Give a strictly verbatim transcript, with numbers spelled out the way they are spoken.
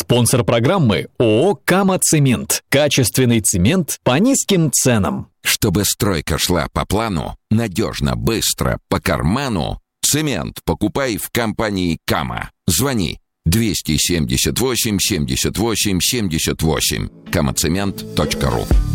Спонсор программы ООО «Кама Цемент». Качественный цемент по низким ценам. Чтобы стройка шла по плану, надежно, быстро, по карману, цемент покупай в компании «Кама». Звони двести семьдесят восемь семьдесят восемь семьдесят восемь. камацемент точка ру